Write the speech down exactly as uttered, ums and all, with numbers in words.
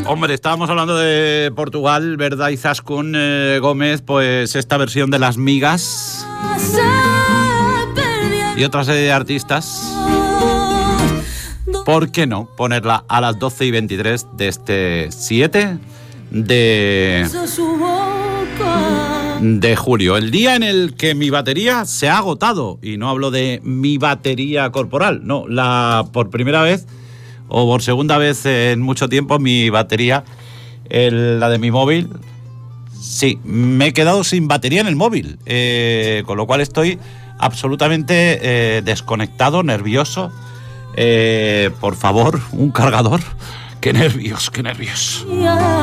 Hombre, estábamos hablando de Portugal, ¿verdad? Izaskun eh, Gómez, pues esta versión de Las Migas y otra serie de artistas. ¿Por qué no ponerla a las doce y veintitrés de este siete de, de julio? El día en el que mi batería se ha agotado. Y no hablo de mi batería corporal, no, la por primera vez o por segunda vez en mucho tiempo mi batería, el, la de mi móvil, sí, me he quedado sin batería en el móvil, eh, con lo cual estoy absolutamente eh, desconectado, nervioso. Eh, por favor, un cargador. Qué nervios, qué nervios.